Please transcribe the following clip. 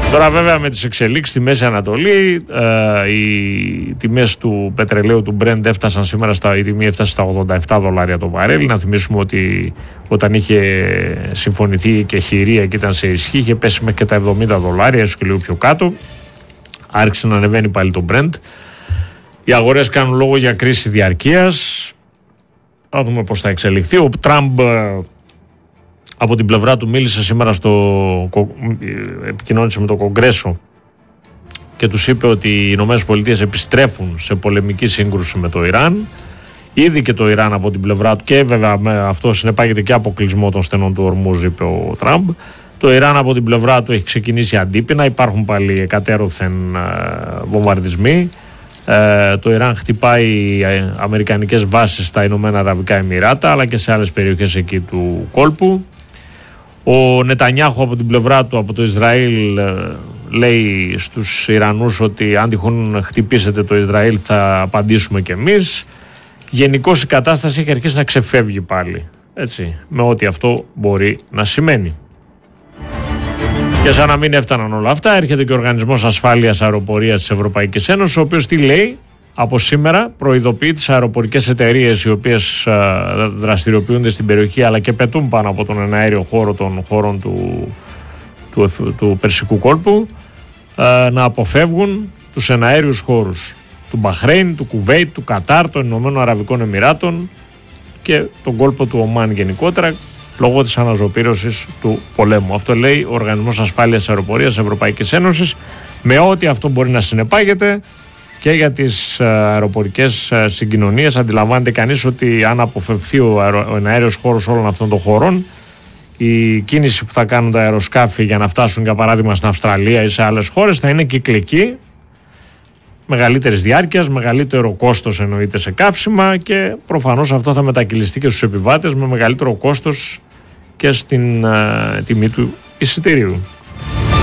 Τώρα βέβαια με τις εξελίξεις στη Μέση Ανατολή, οι τιμές του πετρελαίου του Brent έφτασαν σήμερα, η τιμή έφτασε στα $87 το βαρέλι. Να θυμίσουμε ότι όταν είχε συμφωνηθεί και χειρία και ήταν σε ισχύ, είχε πέσει μέχρι και τα $70, έστω και λίγο πιο κάτω. Άρχισε να ανεβαίνει πάλι το Brent. Οι αγορές κάνουν λόγο για κρίση διαρκείας. Θα δούμε πώς θα εξελιχθεί. Ο Τραμπ από την πλευρά του μίλησε σήμερα, επικοινώνησε με το Κογκρέσο και τους είπε ότι οι ΗΠΑ επιστρέφουν σε πολεμική σύγκρουση με το Ιράν. Ήδη και το Ιράν από την πλευρά του, και βέβαια με αυτό συνεπάγεται και αποκλεισμό των στενών του Ορμούζ, είπε ο Τραμπ. Το Ιράν από την πλευρά του έχει ξεκινήσει αντίπεινα, υπάρχουν πάλι εκατέρωθεν βομβαρδισμοί. Το Ιράν χτυπάει αμερικανικές βάσεις στα Ηνωμένα Αραβικά Εμιράτα, αλλά και σε άλλες περιοχές εκεί του κόλπου. Ο Νετανιάχου από την πλευρά του, από το Ισραήλ, λέει στους Ιρανούς ότι αν τυχόν χτυπήσετε το Ισραήλ θα απαντήσουμε κι εμείς. Γενικώς η κατάσταση έχει αρχίσει να ξεφεύγει πάλι, έτσι, με ό,τι αυτό μπορεί να σημαίνει. Και σαν να μην έφταναν όλα αυτά, έρχεται και ο Οργανισμός Ασφάλειας Αεροπορίας της Ευρωπαϊκής Ένωσης, ο οποίος τι λέει? Από σήμερα προειδοποιεί τις αεροπορικές εταιρείες οι οποίες δραστηριοποιούνται στην περιοχή αλλά και πετούν πάνω από τον εναέριο χώρο των χώρων του Περσικού κόλπου, να αποφεύγουν τους εναέριους χώρους του Μπαχρέιν, του Κουβέιτ, του Κατάρ, των Ηνωμένων Αραβικών Εμιράτων και τον κόλπο του Ομάν γενικότερα, λόγω της αναζωπήρωσης του πολέμου. Αυτό λέει ο Οργανισμός Ασφάλειας Αεροπορίας Ευρωπαϊκής Ένωσης, με ό,τι αυτό μπορεί να συνεπάγεται και για τις αεροπορικές συγκοινωνίες. Αντιλαμβάνεται κανείς ότι αν αποφευθεί ο εναέριος χώρος όλων αυτών των χωρών, η κίνηση που θα κάνουν τα αεροσκάφη για να φτάσουν για παράδειγμα στην Αυστραλία ή σε άλλες χώρες θα είναι κυκλική, μεγαλύτερης διάρκειας, μεγαλύτερο κόστος εννοείται σε καύσιμα, και προφανώς αυτό θα μετακυλιστεί και στους επιβάτες με μεγαλύτερο κόστος και στην τιμή του εισιτηρίου.